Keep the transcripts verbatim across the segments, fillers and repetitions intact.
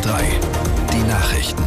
drei, die Nachrichten.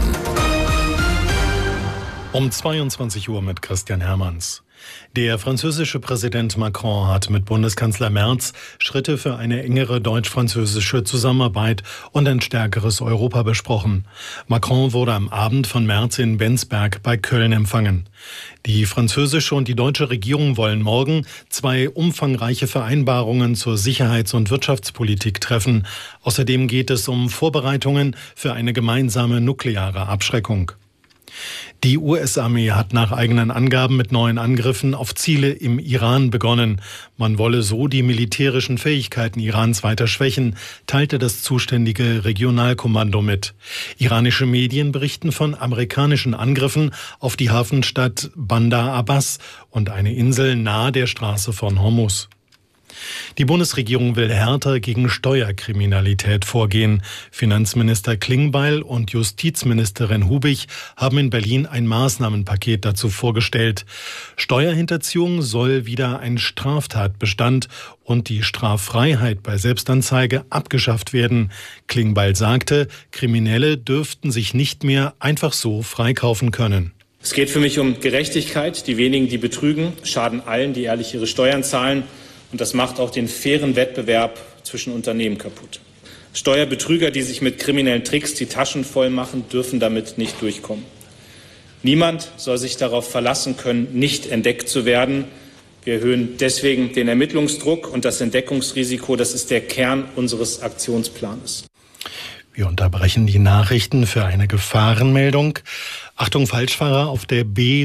Um zweiundzwanzig Uhr mit Christian Hermanns. Der französische Präsident Macron hat mit Bundeskanzler Merz Schritte für eine engere deutsch-französische Zusammenarbeit und ein stärkeres Europa besprochen. Macron wurde am Abend von Merz in Bensberg bei Köln empfangen. Die französische und die deutsche Regierung wollen morgen zwei umfangreiche Vereinbarungen zur Sicherheits- und Wirtschaftspolitik treffen. Außerdem geht es um Vorbereitungen für eine gemeinsame nukleare Abschreckung. Die U S-Armee hat nach eigenen Angaben mit neuen Angriffen auf Ziele im Iran begonnen. Man wolle so die militärischen Fähigkeiten Irans weiter schwächen, teilte das zuständige Regionalkommando mit. Iranische Medien berichten von amerikanischen Angriffen auf die Hafenstadt Bandar Abbas und eine Insel nahe der Straße von Hormuz. Die Bundesregierung will härter gegen Steuerkriminalität vorgehen. Finanzminister Klingbeil und Justizministerin Hubig haben in Berlin ein Maßnahmenpaket dazu vorgestellt. Steuerhinterziehung soll wieder ein Straftatbestand und die Straffreiheit bei Selbstanzeige abgeschafft werden. Klingbeil sagte, Kriminelle dürften sich nicht mehr einfach so freikaufen können. Es geht für mich um Gerechtigkeit. Die wenigen, die betrügen, schaden allen, die ehrlich ihre Steuern zahlen. Und das macht auch den fairen Wettbewerb zwischen Unternehmen kaputt. Steuerbetrüger, die sich mit kriminellen Tricks die Taschen voll machen, dürfen damit nicht durchkommen. Niemand soll sich darauf verlassen können, nicht entdeckt zu werden. Wir erhöhen deswegen den Ermittlungsdruck und das Entdeckungsrisiko. Das ist der Kern unseres Aktionsplanes. Wir unterbrechen die Nachrichten für eine Gefahrenmeldung. Achtung, Falschfahrer auf der B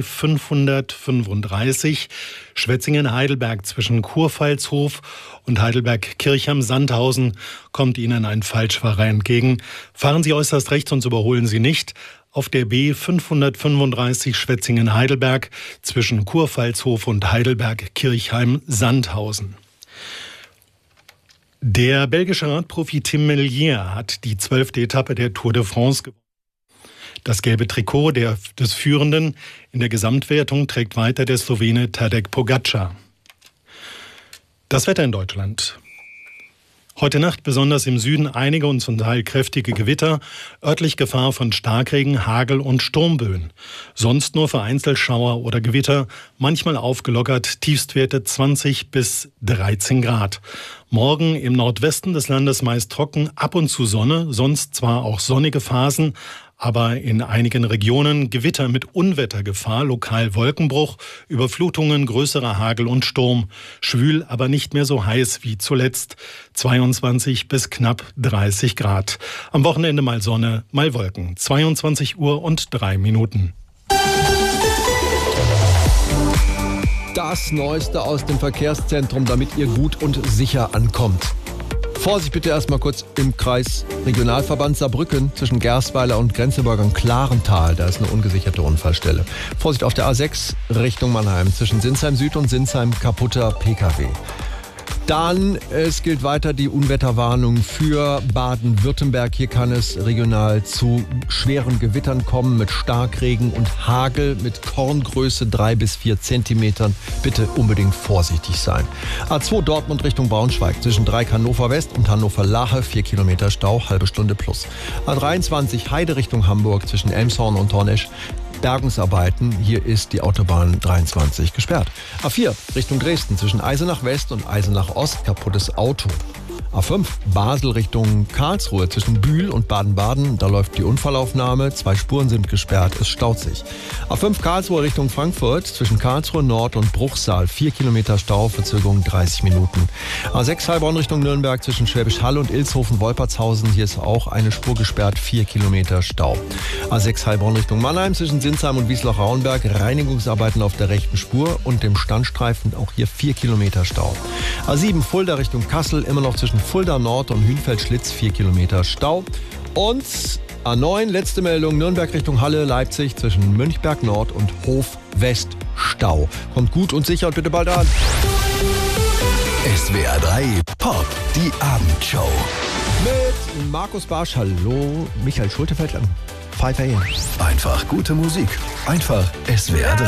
fünfhundertfünfunddreißig Schwetzingen-Heidelberg zwischen Kurpfalzhof und Heidelberg-Kirchheim-Sandhausen kommt Ihnen ein Falschfahrer entgegen. Fahren Sie äußerst rechts und überholen Sie nicht. Auf der B fünfhundertfünfunddreißig Schwetzingen-Heidelberg zwischen Kurpfalzhof und Heidelberg-Kirchheim-Sandhausen. Der belgische Radprofi Tim Merlier hat die zwölfte Etappe der Tour de France gewonnen. Das gelbe Trikot der, des Führenden in der Gesamtwertung trägt weiter der Slowene Tadej Pogačar. Das Wetter in Deutschland. Heute Nacht besonders im Süden einige und zum Teil kräftige Gewitter, örtlich Gefahr von Starkregen, Hagel und Sturmböen. Sonst nur vereinzelt Schauer oder Gewitter, manchmal aufgelockert, Tiefstwerte zwanzig bis dreizehn Grad. Morgen im Nordwesten des Landes meist trocken, ab und zu Sonne, sonst zwar auch sonnige Phasen, aber in einigen Regionen Gewitter mit Unwettergefahr, lokal Wolkenbruch, Überflutungen, größerer Hagel und Sturm. Schwül, aber nicht mehr so heiß wie zuletzt. zweiundzwanzig bis knapp dreißig Grad. Am Wochenende mal Sonne, mal Wolken. zweiundzwanzig Uhr und drei Minuten. Das Neueste aus dem Verkehrszentrum, damit ihr gut und sicher ankommt. Vorsicht bitte erstmal kurz im Kreis Regionalverband Saarbrücken zwischen Gerstweiler und Grenzeburg Klarental. Da ist eine ungesicherte Unfallstelle. Vorsicht auf der A sechs Richtung Mannheim zwischen Sinsheim Süd und Sinsheim kaputter P K W. Dann, es gilt weiter die Unwetterwarnung für Baden-Württemberg. Hier kann es regional zu schweren Gewittern kommen mit Starkregen und Hagel mit Korngröße drei bis vier Zentimetern. Bitte unbedingt vorsichtig sein. A zwei Dortmund Richtung Braunschweig zwischen Dreieck Hannover West und Hannover Lache, vier Kilometer Stau, halbe Stunde plus. A dreiundzwanzig Heide Richtung Hamburg zwischen Elmshorn und Tornesch. Bergungsarbeiten. Hier ist die Autobahn dreiundzwanzig gesperrt. A vier Richtung Dresden zwischen Eisenach West und Eisenach Ost kaputtes Auto. A fünf Basel Richtung Karlsruhe zwischen Bühl und Baden-Baden. Da läuft die Unfallaufnahme. Zwei Spuren sind gesperrt. Es staut sich. A fünf Karlsruhe Richtung Frankfurt zwischen Karlsruhe Nord und Bruchsal. Vier Kilometer Stau, Verzögerung dreißig Minuten. A sechs Heilbronn Richtung Nürnberg zwischen Schwäbisch Hall und Ilshofen-Wolpertshausen. Hier ist auch eine Spur gesperrt. Vier Kilometer Stau. A sechs Heilbronn Richtung Mannheim zwischen Sinsheim und Wiesloch-Rauenberg. Reinigungsarbeiten auf der rechten Spur und dem Standstreifen. Auch hier vier Kilometer Stau. A sieben Fulda Richtung Kassel. Immer noch zwischen Fulda Nord und Hünfeld-Schlitz, vier Kilometer Stau. Und A neun, letzte Meldung, Nürnberg Richtung Halle, Leipzig zwischen Mönchberg Nord und Hof West, Stau. Kommt gut und sicher und bitte bald an. S W R drei Pop, die Abendshow. Mit Markus Barsch, hallo, Michael Schultefeld, Pfeiffer. Einfach gute Musik, einfach S W R drei.